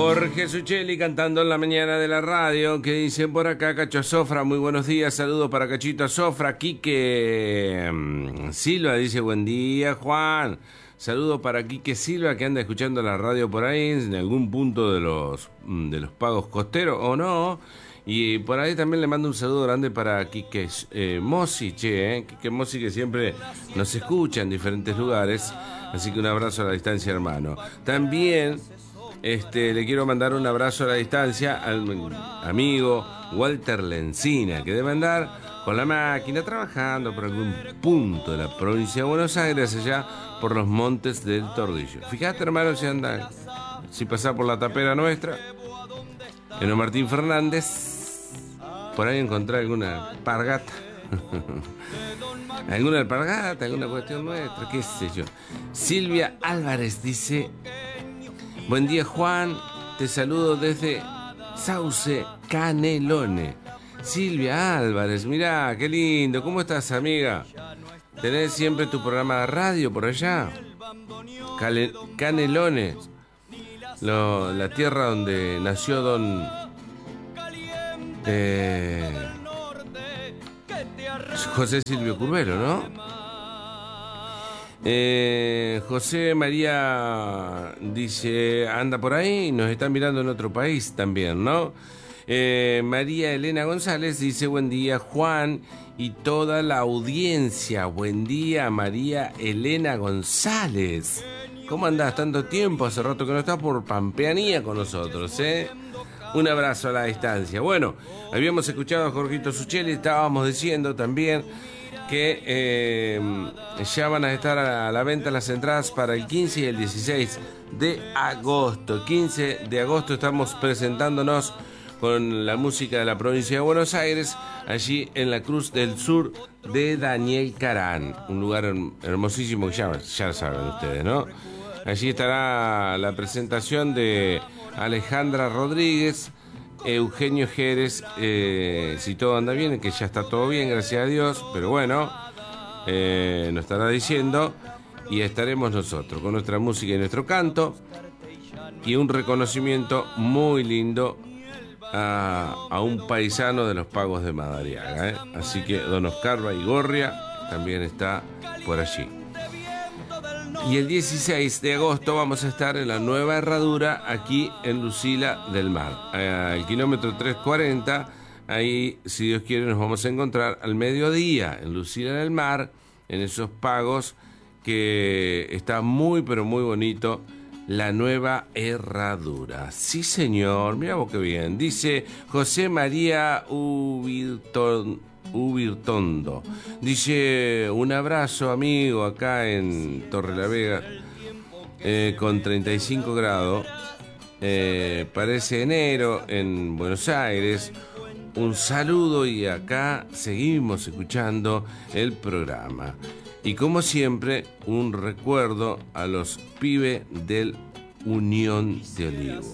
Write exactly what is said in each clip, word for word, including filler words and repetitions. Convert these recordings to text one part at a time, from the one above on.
Jorge Sucheli cantando en la mañana de la radio. Que dice por acá Cacho Sofra? Muy buenos días, saludos para Cachito Sofra. Quique um, Silva dice buen día, Juan. Saludo para Quique Silva, que anda escuchando la radio por ahí en algún punto de los de los pagos costeros o no. Y por ahí también le mando un saludo grande para Quique eh, Mossi, che, eh, Quique Mossi, que siempre nos escucha en diferentes lugares. Así que un abrazo a la distancia, hermano. También este, le quiero mandar un abrazo a la distancia al amigo Walter Lencina, que debe andar con la máquina trabajando por algún punto de la provincia de Buenos Aires, allá por los montes del Tordillo. Fíjate, hermano, si anda, si pasa por la tapera nuestra, en el Martín Fernández, por ahí encontré alguna alpargata. Alguna alpargata, alguna cuestión nuestra, qué sé yo. Silvia Álvarez dice: buen día, Juan, te saludo desde Sauce Canelone. Silvia Álvarez, mirá, qué lindo. ¿Cómo estás, amiga? ¿Tenés siempre tu programa de radio por allá? Cale, Canelones, lo, la tierra donde nació don eh, José Silvio Curvelo, ¿no? Eh, José María dice, anda por ahí, nos están mirando en otro país también, ¿no? Eh, María Elena González dice, buen día, Juan y toda la audiencia. Buen día, María Elena González. ¿Cómo andás? Tanto tiempo, hace rato que no estás por Pampeanía con nosotros, ¿eh? Un abrazo a la distancia. Bueno, habíamos escuchado a Jorgito Sucheli, estábamos diciendo también que eh, ya van a estar a la venta las entradas para el quince y el dieciséis de agosto. quince de agosto estamos presentándonos con la música de la provincia de Buenos Aires, allí en la Cruz del Sur de Daniel Carán, un lugar hermosísimo que ya, ya saben ustedes, ¿no? Allí estará la presentación de Alejandra Rodríguez, Eugenio Jerez, eh, si todo anda bien, que ya está todo bien, gracias a Dios, pero bueno, eh, nos estará diciendo, y estaremos nosotros con nuestra música y nuestro canto, y un reconocimiento muy lindo a, a un paisano de los Pagos de Madariaga, ¿eh? Así que don Oscar Baigorria también está por allí. Y el dieciséis de agosto vamos a estar en la Nueva Herradura, aquí en Lucila del Mar, al kilómetro trescientos cuarenta. Ahí, si Dios quiere, nos vamos a encontrar al mediodía en Lucila del Mar, en esos pagos, que está muy pero muy bonito, la Nueva Herradura. Sí, señor, mira vos qué bien. Dice José María Ubirton Ubirtondo. Dice, un abrazo, amigo, acá en Torre la Vega, eh, con treinta y cinco grados. Eh, parece enero en Buenos Aires. Un saludo y acá seguimos escuchando el programa. Y como siempre, un recuerdo a los pibes del Unión de Olivo.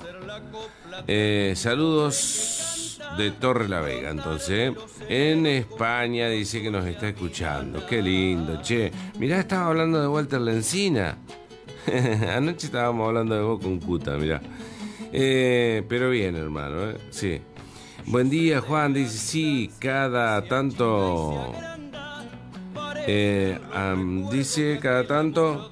Eh, saludos de Torre la Vega, entonces, en España dice que nos está escuchando. Qué lindo, che. Mirá, estaba hablando de Walter Lencina. Anoche estábamos hablando de vos con Cuta, mirá. Eh, pero bien, hermano, ¿eh? Sí. Buen día, Juan, dice, sí, cada tanto... Eh, um, dice, cada tanto...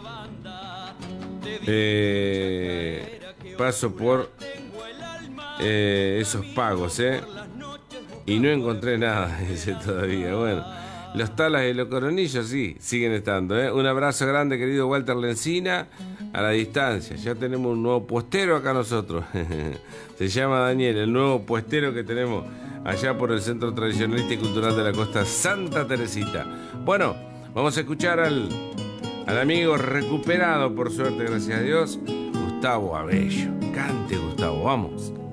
Eh, paso por... Eh, esos pagos, ¿eh? Y no encontré nada, dice todavía. Bueno, los talas y los coronillos sí, siguen estando, ¿eh? Un abrazo grande, querido Walter Lencina, a la distancia. Ya tenemos un nuevo puestero acá nosotros. Se llama Daniel, el nuevo puestero que tenemos allá por el Centro Tradicionalista y Cultural de la Costa Santa Teresita. Bueno, vamos a escuchar al, al amigo recuperado, por suerte, gracias a Dios, Gustavo Abello. Cante, Gustavo, vamos.